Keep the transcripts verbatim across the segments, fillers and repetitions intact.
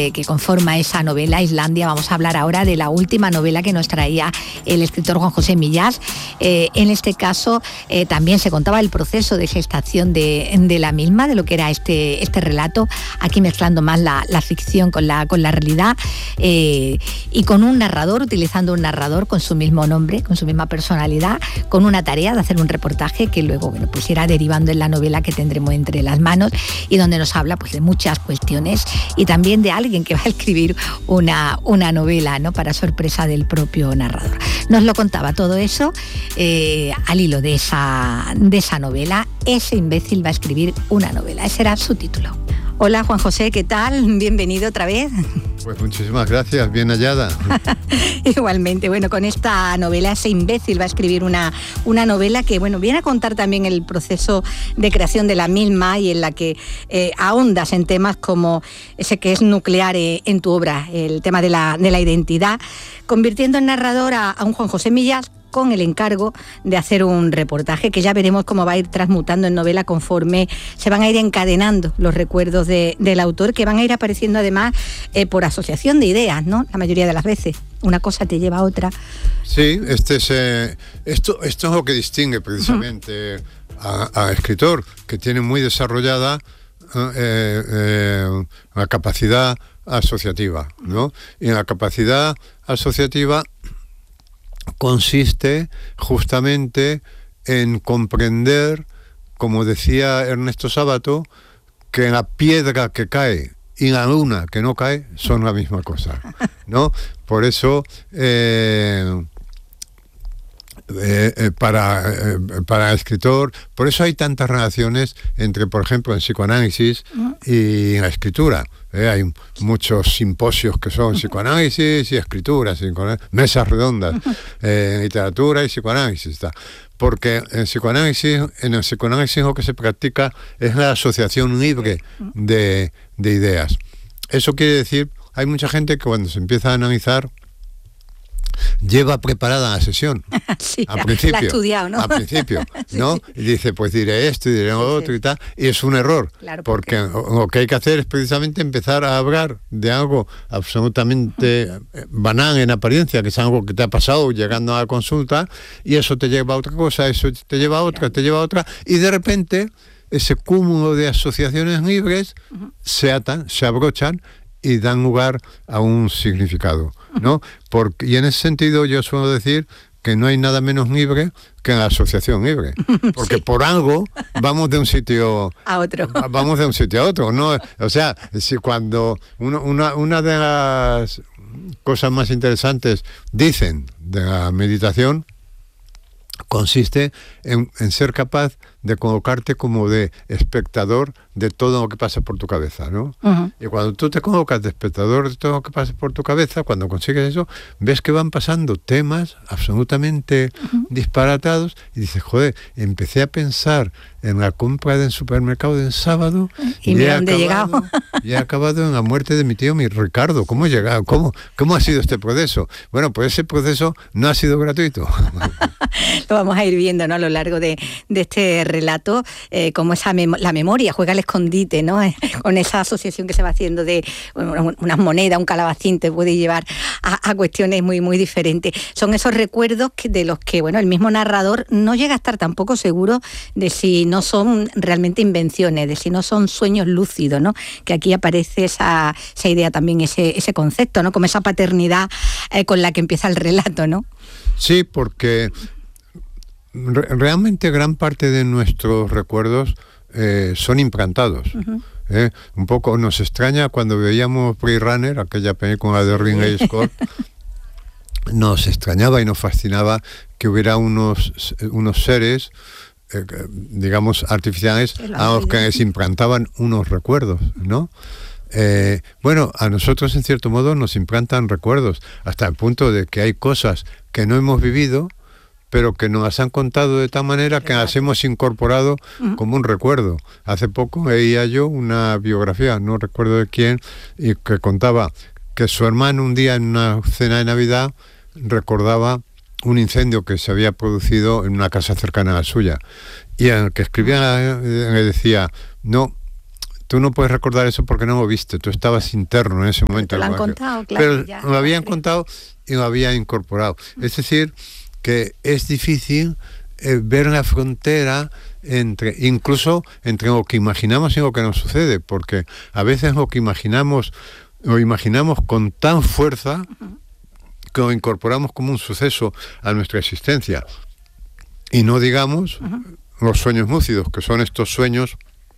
que, que conforma esa novela, Islandia. Vamos a hablar ahora de la última novela que nos traía el escritor Juan José Millás. Eh, en este caso eh, también se contaba el proceso de gestación de, de la misma, de lo que era este, este relato, aquí mezclando más la, la ficción con la, con la realidad, eh, y con un narrador, utilizando un narrador con su mismo nombre, con su misma personalidad, con una tarea de hacer un reportaje que luego, bueno, pues irá derivando en la novela que tendremos entre las manos, y donde nos habla pues de muchas cuestiones, y también de alguien que va a escribir una, una novela, ¿no?, para sorpresa del propio narrador. Nos lo contaba todo eso eh, al hilo de esa, de esa novela. Ese imbécil va a escribir una novela. Ese era su título. Hola, Juan José, ¿qué tal? Bienvenido otra vez. Pues muchísimas gracias, bien hallada. Igualmente, bueno, con esta novela, Ese imbécil va a escribir una, una novela que, bueno, viene a contar también el proceso de creación de la misma, y en la que eh, ahondas en temas como ese que es nuclear eh, en tu obra, el tema de la, de la identidad, convirtiendo en narrador a, a un Juan José Millás, con el encargo de hacer un reportaje que ya veremos cómo va a ir transmutando en novela conforme se van a ir encadenando los recuerdos de, del autor, que van a ir apareciendo además eh, por asociación de ideas, ¿no?, la mayoría de las veces. Una cosa te lleva a otra. Sí, este es, eh, esto, esto es lo que distingue precisamente uh-huh. a, a escritor, que tiene muy desarrollada eh, eh, la capacidad asociativa, ¿no? Y en la capacidad asociativa consiste justamente en comprender, como decía Ernesto Sábato, que la piedra que cae y la luna que no cae son la misma cosa, ¿no? Por eso eh, eh, eh, para, eh, para el escritor, por eso hay tantas relaciones entre, por ejemplo, el psicoanálisis y la escritura. Eh, hay muchos simposios que son psicoanálisis y escritura, psicoanálisis, mesas redondas, eh, en literatura y psicoanálisis, está. Porque en psicoanálisis, en el psicoanálisis lo que se practica es la asociación libre de, de ideas. Eso quiere decir, hay mucha gente que cuando se empieza a analizar lleva preparada la sesión. Sí, al principio, la ha estudiado, ¿no? Al principio, ¿no? Sí, sí. Y dice, pues diré esto y diré lo sí, otro sí. y tal. Y es un error, claro, porque lo que hay que hacer es precisamente empezar a hablar de algo absolutamente banal en apariencia, que es algo que te ha pasado llegando a la consulta, y eso te lleva a otra cosa, eso te lleva a otra, claro. te lleva a otra, y de repente ese cúmulo de asociaciones libres uh-huh. se atan, se abrochan y dan lugar a un significado, ¿no? Porque, y en ese sentido yo suelo decir que no hay nada menos libre que la asociación libre, porque sí. por algo vamos de un sitio a otro, vamos de un sitio a otro, ¿no? O sea, si cuando uno, una, una de las cosas más interesantes dicen de la meditación consiste en, en ser capaz de colocarte como de espectador de todo lo que pasa por tu cabeza, ¿no? Uh-huh. Y cuando tú te colocas de espectador de todo lo que pasa por tu cabeza, cuando consigues eso, ves que van pasando temas absolutamente uh-huh. disparatados, y dices, joder, empecé a pensar en la compra del supermercado del sábado y, y mira dónde he llegado. Y he acabado en la muerte de mi tío, mi Ricardo. ¿Cómo he llegado? ¿Cómo, cómo ha sido este proceso? Bueno, pues ese proceso no ha sido gratuito. Lo vamos a ir viendo, ¿no?, a lo largo de, de este relato, eh, como esa mem- la memoria juega al escondite, ¿no? Con esa asociación que se va haciendo de bueno, unas monedas, un calabacín te puede llevar a, a cuestiones muy, muy diferentes. Son esos recuerdos que, de los que, bueno, el mismo narrador no llega a estar tampoco seguro de si no son realmente invenciones, de si no son sueños lúcidos, ¿no? Que aquí aparece esa, esa idea también, ese, ese concepto, ¿no? Como esa paternidad eh, con la que empieza el relato, ¿no? Sí, porque re- realmente gran parte de nuestros recuerdos eh, son implantados. Uh-huh. Eh, un poco nos extraña cuando veíamos Blade Runner, aquella película de Ridley Scott, nos extrañaba y nos fascinaba que hubiera unos, unos seres Eh, digamos artificiales a los que les implantaban unos recuerdos, ¿no? Eh, bueno, a nosotros en cierto modo nos implantan recuerdos hasta el punto de que hay cosas que no hemos vivido pero que nos las han contado de tal manera que las hemos incorporado uh-huh. como un recuerdo. Hace poco veía yo una biografía, no recuerdo de quién, y que contaba que su hermano un día en una cena de Navidad recordaba un incendio que se había producido en una casa cercana a la suya, y en el que escribía le decía, no, tú no puedes recordar eso porque no lo viste, tú estabas interno en ese momento. Te lo han contado, claro. Pero ya, lo habían sí. contado y lo había incorporado. Es decir, que es difícil eh, ver la frontera entre, incluso entre lo que imaginamos y lo que nos sucede, porque a veces lo que imaginamos lo imaginamos con tan fuerza que lo incorporamos como un suceso a nuestra existencia. Y no digamos uh-huh. los sueños lúcidos, que son estos sueños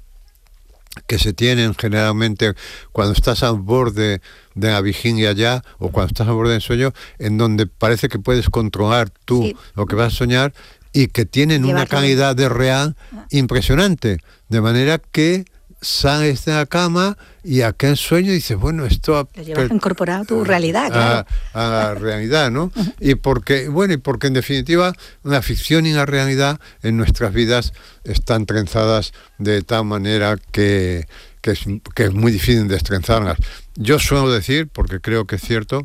que se tienen generalmente cuando estás al borde de la vigilia ya, o cuando estás al borde del sueño, en donde parece que puedes controlar tú sí. lo que vas a soñar, y que tienen Llevarlo. una calidad de real impresionante, de manera que sales de la cama y aquel sueño dices, bueno, esto ha Lo llevas per- incorporado a tu realidad, claro. A, a la realidad, ¿no? Y porque, bueno, y porque en definitiva la ficción y la realidad en nuestras vidas están trenzadas de tal manera que, que, es, que es muy difícil destrenzarlas. Yo suelo decir, porque creo que es cierto,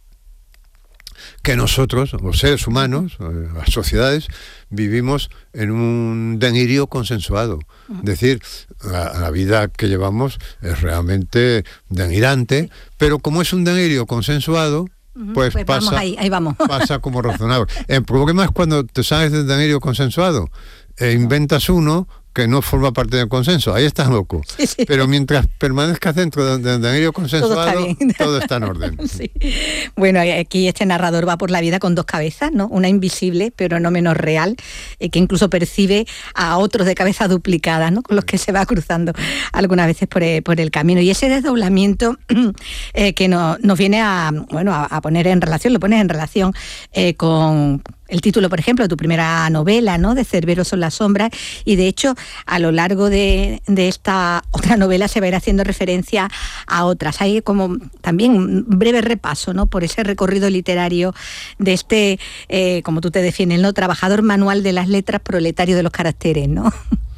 que nosotros, los seres humanos, las sociedades, vivimos en un delirio consensuado. Es decir, la, la vida que llevamos es realmente delirante, pero como es un delirio consensuado, pues, pues pasa, vamos ahí, ahí vamos. pasa como razonable. El problema es cuando te sales del delirio consensuado e inventas uno que no forma parte del consenso, ahí estás loco. Sí, sí. Pero mientras permanezcas dentro del delirio consensuado, todo está, todo está en orden. Sí. Bueno, aquí este narrador va por la vida con dos cabezas, ¿no? Una invisible, pero no menos real, eh, que incluso percibe a otros de cabeza duplicada, ¿no? Con los que se va cruzando algunas veces por el, por el camino. Y ese desdoblamiento eh, que no, nos viene a, bueno, a, a poner en relación, lo pones en relación eh, con el título, por ejemplo, de tu primera novela, ¿no? De Cerbero son las sombras, y de hecho a lo largo de, de esta otra novela se va a ir haciendo referencia a otras. Hay como también un breve repaso, ¿no? Por ese recorrido literario de este, eh, como tú te defines, ¿no? Trabajador manual de las letras, proletario de los caracteres, ¿no?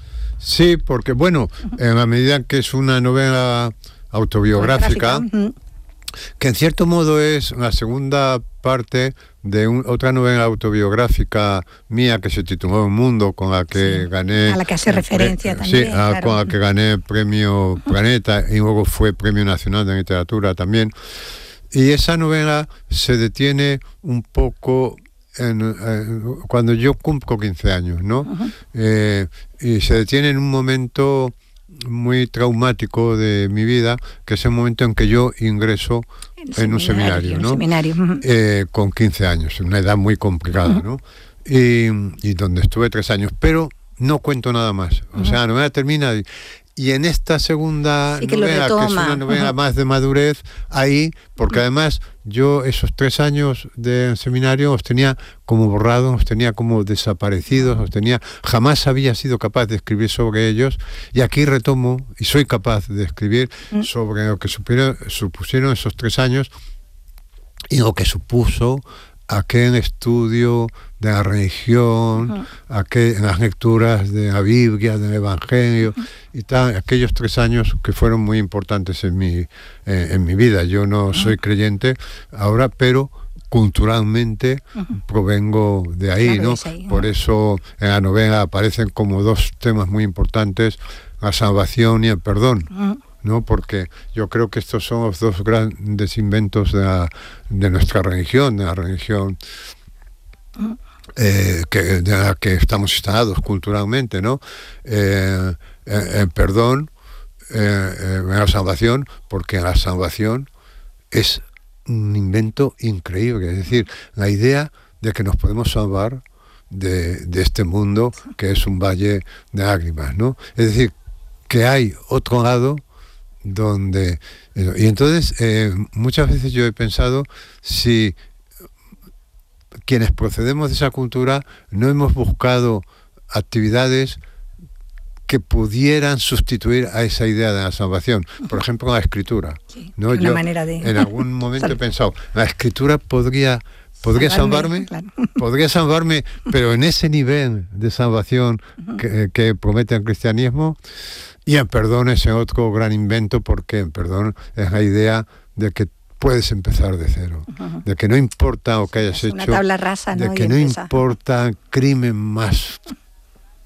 Sí, porque bueno, en la medida que es una novela autobiográfica, uh-huh. que en cierto modo es la segunda parte de un, otra novela autobiográfica mía que se tituló Un Mundo, con la que sí, gané... A la que hace referencia pre, también. Sí, a, claro. con la que gané el premio Planeta y luego fue Premio Nacional de Literatura también. Y esa novela se detiene un poco en, en, cuando yo cumplo quince años, ¿no? Uh-huh. Eh, y se detiene en un momento muy traumático de mi vida, que es el momento en que yo ingreso en un seminario, ¿no? Seminario. Uh-huh. Eh, con quince años, una edad muy complicada, uh-huh. ¿no? Y, y donde estuve tres años, pero no cuento nada más. O uh-huh. sea, la novela termina y, y en esta segunda sí, que novela, que es una novela uh-huh. más de madurez, ahí, porque uh-huh. además yo esos tres años de seminario los tenía como borrados, los tenía como desaparecidos, los tenía, jamás había sido capaz de escribir sobre ellos, y aquí retomo y soy capaz de escribir uh-huh. sobre lo que supieron, supusieron esos tres años y lo que supuso aquel estudio de la religión, uh-huh. aquel, las lecturas de la Biblia, del Evangelio, uh-huh. y tal, aquellos tres años que fueron muy importantes en mi, eh, en mi vida. Yo no uh-huh. soy creyente ahora, pero culturalmente uh-huh. provengo de ahí, claro, ¿no? Ahí, uh-huh. Por eso en la novela aparecen como dos temas muy importantes, la salvación y el perdón. Uh-huh. ¿no? Porque yo creo que estos son los dos grandes inventos de, la, de nuestra religión, de la religión eh, que, de la que estamos instalados culturalmente, ¿no? Eh, eh, el perdón, eh, eh, la salvación, porque la salvación es un invento increíble, es decir, la idea de que nos podemos salvar de, de este mundo que es un valle de lágrimas, ¿no? Es decir, que hay otro lado donde... Y entonces, eh, muchas veces yo he pensado si quienes procedemos de esa cultura no hemos buscado actividades que pudieran sustituir a esa idea de la salvación. Por ejemplo, la escritura. Sí, ¿no? Una yo manera de... en algún momento he pensado, la escritura podría... Podría salvarme, salvarme claro. podría salvarme, pero en ese nivel de salvación uh-huh. que, que promete el cristianismo. Y el perdón es otro gran invento, porque el perdón es la idea de que puedes empezar de cero, uh-huh. de que no importa lo que hayas es hecho, una tabla rasa, ¿no? de que y no empieza. importa el crimen más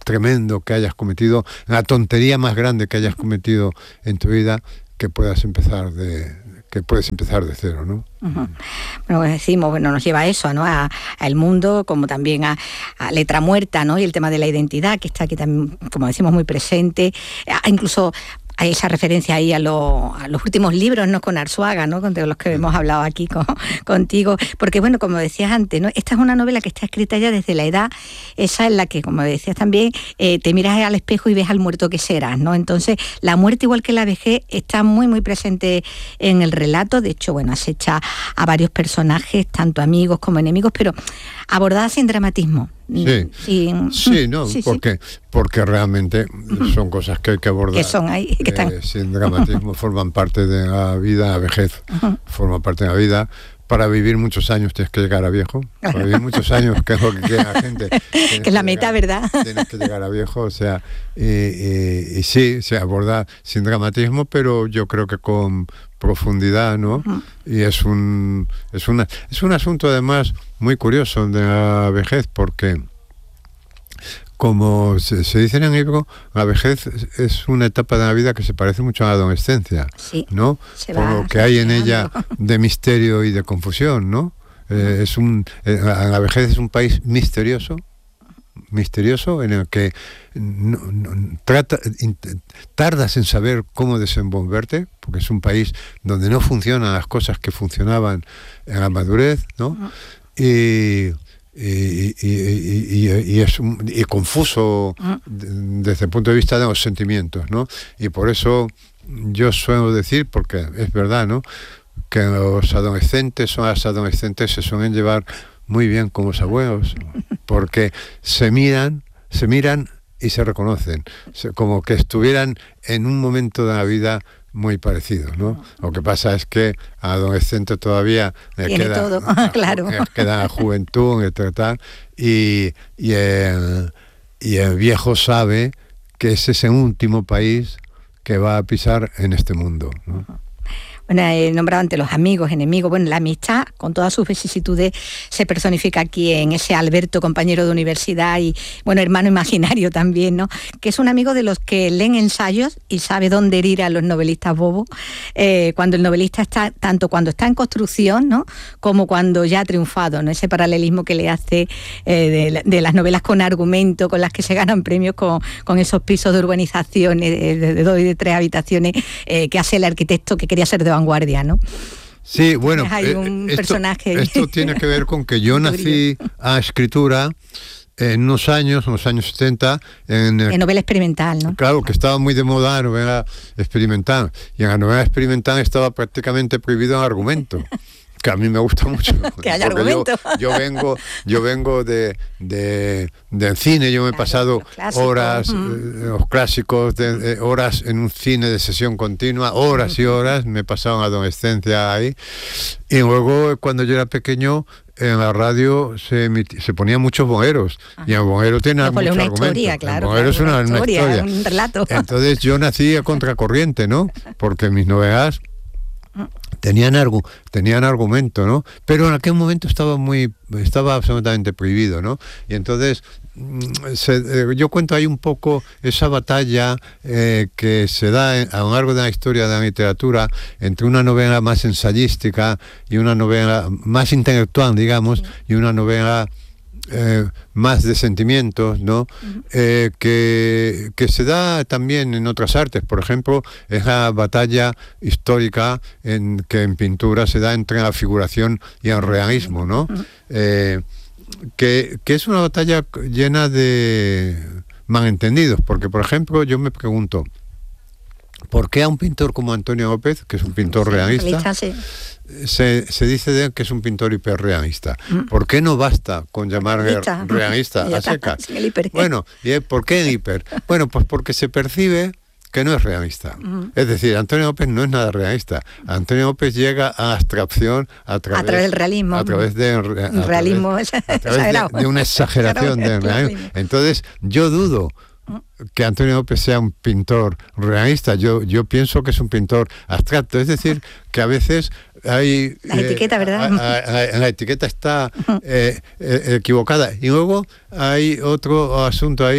tremendo que hayas cometido, la tontería más grande que hayas cometido en tu vida, que puedas empezar de, que puedes empezar de cero, ¿no? Uh-huh. Bueno, decimos, bueno, nos lleva a eso, ¿no? A, a el mundo, como también a, a letra muerta, ¿no? Y el tema de la identidad, que está aquí también, como decimos, muy presente, a, incluso hay esa referencia ahí a, lo, a los últimos libros, ¿no? Con Arzuaga, ¿no? Con de los que hemos hablado aquí con, contigo. Porque, bueno, como decías antes, ¿no? Esta es una novela que está escrita ya desde la edad esa en la que, como decías también, eh, te miras al espejo y ves al muerto que serás, ¿no? Entonces, la muerte, igual que la vejez, está muy, muy presente en el relato. De hecho, bueno, acecha a varios personajes, tanto amigos como enemigos, pero abordada sin dramatismo. Sí, sin, sí, no, sí, porque, sí. porque realmente son cosas que hay que abordar. Que son ahí, que están. Eh, sin dramatismo, forman parte de la vida, la vejez, uh-huh. forma parte de la vida. Para vivir muchos años tienes que llegar a viejo. Para vivir muchos años, que es lo que quiere la gente. Que es la meta, llegar, ¿verdad? Tienes que llegar a viejo, o sea, y, y, y sí, se aborda sin dramatismo, pero yo creo que con profundidad, ¿no? Uh-huh. Y es un es una es un asunto además muy curioso de la vejez, porque como se, se dice en el libro, la vejez es una etapa de la vida que se parece mucho a la adolescencia, sí, ¿no? Por lo que hay en ella de misterio y de confusión, ¿no? Eh, es un eh, la vejez es un país misterioso, misterioso en el que no, no, trata, in, tardas en saber cómo desenvolverte, porque es un país donde no funcionan las cosas que funcionaban en la madurez, ¿no? Uh-huh. Y Y, y, y, y, y es un, y confuso uh-huh. desde el punto de vista de los sentimientos, ¿no? Y por eso yo suelo decir, porque es verdad, ¿no?, que los adolescentes o las adolescentes se suelen llevar muy bien con los abuelos, porque se miran, se miran y se reconocen, como que estuvieran en un momento de la vida muy parecidos, ¿no? Lo que pasa es que al adolescente todavía le tiene queda, todo, claro, le queda la juventud, etcétera, y, y, el, y el viejo sabe que es ese último país que va a pisar en este mundo, ¿no? Bueno, he nombrado ante los amigos, enemigos, bueno, la amistad, con todas sus vicisitudes, se personifica aquí en ese Alberto, compañero de universidad y, bueno, hermano imaginario también, ¿no? Que es un amigo de los que leen ensayos y sabe dónde herir a los novelistas bobos, eh, cuando el novelista está, tanto cuando está en construcción, ¿no?, como cuando ya ha triunfado, ¿no? Ese paralelismo que le hace eh, de, de las novelas con argumento, con las que se ganan premios, con, con esos pisos de urbanizaciones de, de, de dos y de tres habitaciones, eh, que hace el arquitecto que quería ser de vanguardia, ¿no? Sí, bueno, hay un esto, personaje. Esto tiene que ver con que yo nací a escritura en unos años, en los años setenta, en, el, en novela experimental, ¿no? Claro, que estaba muy de moda la novela experimental, y en la novela experimental estaba prácticamente prohibido el argumento, que a mí me gusta mucho. Que haya argumento. Yo, yo vengo, yo vengo de, de del cine, yo me he pasado horas, mm. eh, los clásicos, de, eh, horas en un cine de sesión continua, horas y horas, me he pasado en adolescencia ahí, y luego cuando yo era pequeño, en la radio se, emiti, se ponían muchos boleros, ah. y el bolero tiene mucho una argumento. Historia, claro, el bolero claro, es una, una, historia, una historia, un relato. Entonces yo nací a contracorriente, ¿no? Porque mis novelas tenían argu tenían argumento, ¿no? Pero en aquel momento estaba muy estaba absolutamente prohibido, ¿no? Y entonces se, eh, yo cuento ahí un poco esa batalla eh, que se da en, a lo largo de la historia de la literatura entre una novela más ensayística y una novela más intelectual, digamos, sí. y una novela Eh, más de sentimientos, ¿no? Uh-huh. eh, que, que se da también en otras artes. Por ejemplo, es la batalla histórica en, que en pintura se da entre la figuración y el realismo, ¿no? Uh-huh. eh, que, que es una batalla llena de malentendidos, porque, por ejemplo, yo me pregunto, ¿por qué a un pintor como Antonio López, que es un pintor sí, realista, sí. Se, se dice de él que es un pintor hiperrealista? Mm. ¿Por qué no basta con llamarle realista, realista a secas? Bueno, ¿y por qué el hiper? Bueno, pues porque se percibe que no es realista. Mm. Es decir, Antonio López no es nada realista. Antonio López llega a abstracción a través, a través del realismo. A través de, a realismo través, a través de, de una exageración del realismo. Entonces, yo dudo que Antonio López sea un pintor realista. Yo, yo pienso que es un pintor abstracto. Es decir, que a veces hay... La eh, etiqueta, ¿verdad? A, a, a, la etiqueta está eh, eh, equivocada. Y luego hay otro asunto ahí,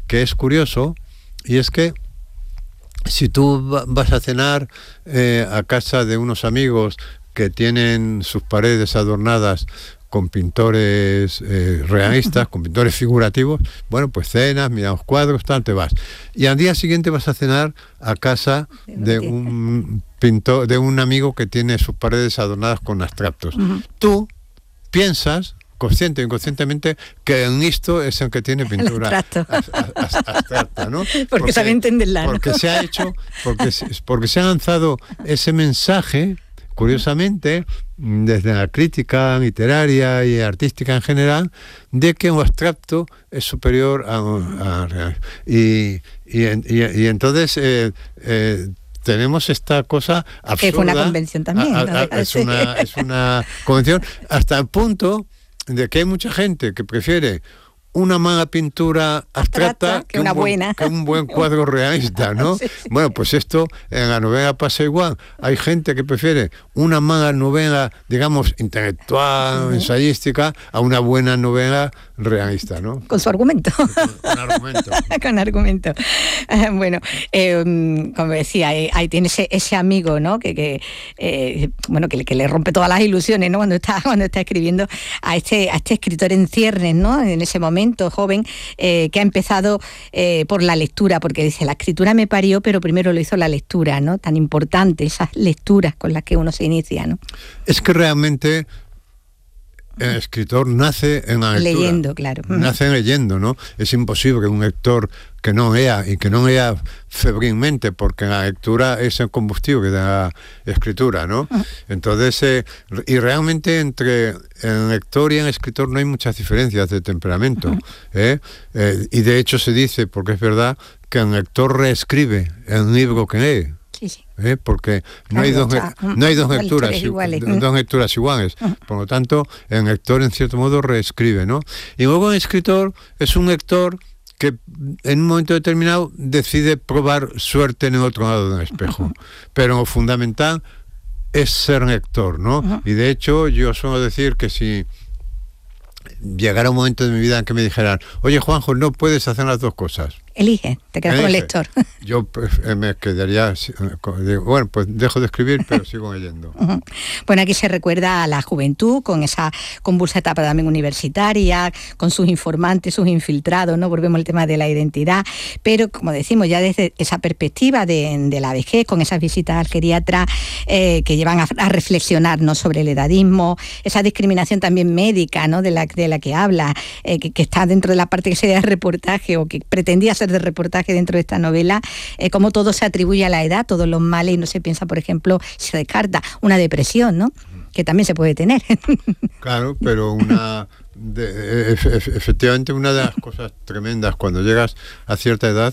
que es curioso, y es que si tú vas a cenar eh, a casa de unos amigos que tienen sus paredes adornadas con pintores eh, realistas, con pintores figurativos, bueno, pues cenas, miras los cuadros, tal, te vas. Y al día siguiente vas a cenar a casa de un pintor, de un amigo que tiene sus paredes adornadas con abstractos. Uh-huh. Tú piensas, consciente o inconscientemente, que en esto es el que tiene pintura abstracta, ¿no? Porque, porque sabe entenderla, ¿no? Porque se ha hecho, porque, porque se ha lanzado ese mensaje, curiosamente, desde la crítica literaria y artística en general, de que un abstracto es superior a a real. Y, y, y, y entonces eh, eh, tenemos esta cosa absurda. Que fue una convención también. A, a, a, es, una, es una convención hasta el punto de que hay mucha gente que prefiere una mala pintura abstracta que, que una un buen, buena que un buen cuadro realista, ¿no? Sí, sí. Bueno, pues esto en la novela pasa igual. Hay gente que prefiere una mala novela, digamos, intelectual, uh-huh. ensayística, a una buena novela realista, ¿no? Con su argumento. Con, con argumento. Con argumento. Uh, bueno, eh, como decía, eh, ahí tiene ese, ese amigo, ¿no? Que, que eh, bueno, que, que le rompe todas las ilusiones, ¿no? Cuando está, cuando está escribiendo a este, a este escritor en ciernes, ¿no? En ese momento joven, eh, que ha empezado eh, por la lectura, porque dice, la escritura me parió, pero primero lo hizo la lectura, ¿no? Tan importante, esas lecturas con las que uno se inicia, ¿no? Es que realmente el escritor nace en la lectura. Leyendo, claro. Nace leyendo, ¿no? Es imposible que un lector que no lea, y que no lea febrilmente, porque la lectura es el combustible de la escritura, ¿no? Uh-huh. Entonces, eh, y realmente entre el lector y el escritor no hay muchas diferencias de temperamento. Uh-huh. ¿eh? Eh, y de hecho se dice, porque es verdad, que el lector reescribe el libro que lee. Sí, sí. ¿Eh? Porque no hay, dos, no hay dos lecturas iguales, dos lecturas iguales. Uh-huh. Por lo tanto, el lector en cierto modo reescribe, ¿no? Y luego el escritor es un lector que en un momento determinado decide probar suerte en el otro lado del espejo. Uh-huh. Pero lo fundamental es ser lector, ¿no? Uh-huh. Y de hecho yo suelo decir que si llegara un momento de mi vida en que me dijeran, oye Juanjo, no puedes hacer las dos cosas. Elige, te quedas como lector. Yo pues, me quedaría, digo, bueno, pues dejo de escribir, pero sigo leyendo. Uh-huh. Bueno, aquí se recuerda a la juventud, con esa convulsa etapa también universitaria, con sus informantes, sus infiltrados, ¿no? Volvemos al tema de la identidad, pero como decimos, ya desde esa perspectiva de, de la vejez, con esas visitas al geriatra eh, que llevan a, a reflexionar, ¿no? Sobre el edadismo, esa discriminación también médica, ¿no? De la, de la que habla, eh, que, que está dentro de la parte que sería de reportaje, o que pretendía ser de reportaje dentro de esta novela, eh, cómo todo se atribuye a la edad, todos los males, y no se piensa, por ejemplo, se descarta una depresión, ¿no? Que también se puede tener. Claro, pero una de, e, efectivamente una de las cosas tremendas cuando llegas a cierta edad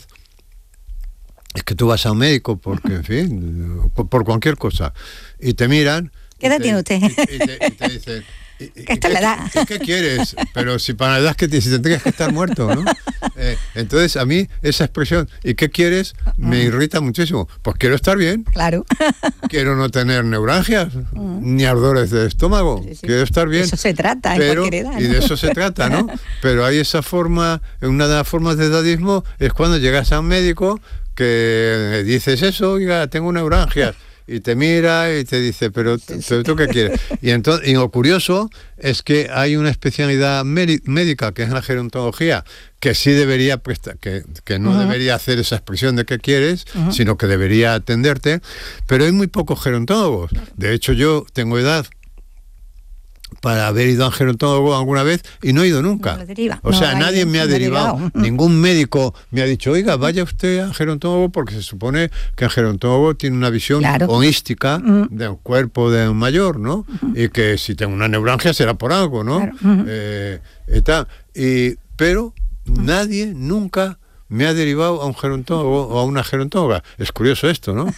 es que tú vas a un médico porque, en fin, por, por cualquier cosa, y te miran. ¿Qué edad tiene usted? Y, y, te, y te dicen, ¿Y, y, ¿Qué, la edad? ¿qué, ¿Qué quieres? Pero si para la edad que tienes, si tendrías que estar muerto, ¿no? Eh, entonces a mí esa expresión, ¿y qué quieres? Me irrita muchísimo. Pues quiero estar bien. Claro. Quiero no tener neuralgias, uh-huh. ni ardores de estómago. Sí, sí. Quiero estar bien. De eso se trata, pero, en cualquier edad, ¿no? Y de eso se trata, ¿no? Pero hay esa forma, una de las formas de edadismo es cuando llegas a un médico que dices eso, oiga, tengo neuralgias. Y te mira y te dice, pero, sí, sí. pero ¿tú qué quieres? Y, entonces, y lo curioso es que hay una especialidad médica, que es la gerontología, que sí debería prestar, que, que no uh-huh. debería hacer esa expresión de qué quieres, uh-huh. sino que debería atenderte, pero hay muy pocos gerontólogos. De hecho, yo tengo edad para haber ido a un gerontólogo alguna vez y no he ido nunca. No o sea, no, nadie me ha derivado. derivado. Ningún médico me ha dicho, oiga, vaya usted al gerontólogo, porque se supone que el gerontólogo tiene una visión claro. holística uh-huh. del cuerpo de un mayor, ¿no? Uh-huh. Y que si tengo una neuralgia será por algo, ¿no? Claro. Uh-huh. Eh, y tal. Y, pero uh-huh. nadie nunca me ha derivado a un gerontólogo o a una gerontóloga. Es curioso esto, ¿no?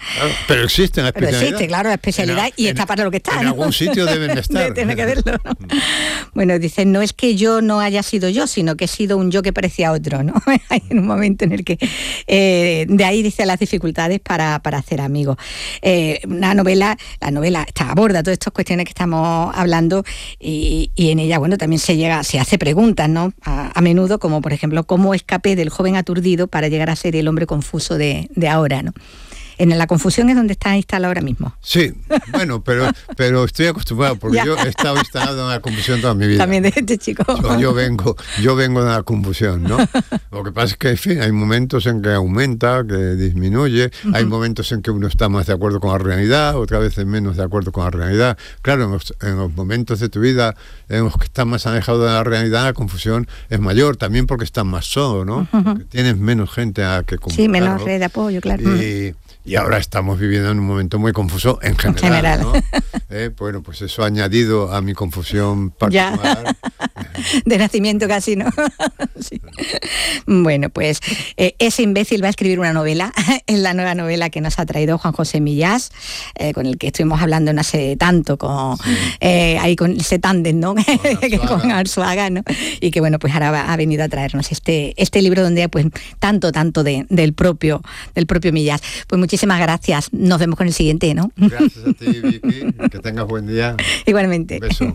Claro, pero existe la especialidad. Pero existe, claro, la especialidad en, y está en, para lo que está. En ¿no? algún sitio deben estar. Tiene que verlo, ¿no? Bueno, dicen, no es que yo no haya sido yo, sino que he sido un yo que parecía otro, ¿no? Hay un momento en el que... Eh, de ahí dice las dificultades para, para hacer amigos. Eh, una novela, la novela está, aborda todas estas cuestiones que estamos hablando y, y en ella, bueno, también se llega, se hace preguntas, ¿no? A, a menudo, como por ejemplo, ¿cómo escapé del joven aturdido para llegar a ser el hombre confuso de, de ahora, ¿no? En la confusión es donde está instalado ahora mismo. Sí, bueno, pero pero estoy acostumbrado, porque yo he estado instalado en la confusión toda mi vida. También de este chico. Yo, yo vengo yo vengo de la confusión, ¿no? Lo que pasa es que, en fin, hay momentos en que aumenta, que disminuye, uh-huh. Hay momentos en que uno está más de acuerdo con la realidad, otras veces menos de acuerdo con la realidad. Claro, en los, en los momentos de tu vida en los que estás más alejado de la realidad, la confusión es mayor, también porque estás más solo, ¿no? Uh-huh. Porque tienes menos gente a que comunicar. Sí, menos red de apoyo, claro. Y, Y ahora estamos viviendo en un momento muy confuso en general, en general. ¿no? Eh, bueno, pues eso ha añadido a mi confusión particular. De nacimiento casi, ¿no? Sí. Bueno, pues eh, ese imbécil va a escribir una novela, es la nueva novela que nos ha traído Juan José Millás, eh, con el que estuvimos hablando no hace tanto, con, sí. eh, ahí con ese tándem, ¿no? Con Arzuaga. Con Arzuaga, ¿no? Y que bueno, pues ahora va, ha venido a traernos este, este libro donde hay pues tanto, tanto de, del propio, del propio Millás. Pues muchísimas gracias. Nos vemos con el siguiente, ¿no? Gracias a ti, Vicky. Que tengas buen día. Igualmente. Un beso.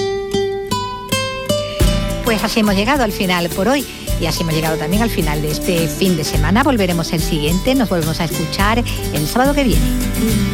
Pues así hemos llegado al final por hoy y así hemos llegado también al final de este fin de semana. Volveremos el siguiente, nos volvemos a escuchar el sábado que viene.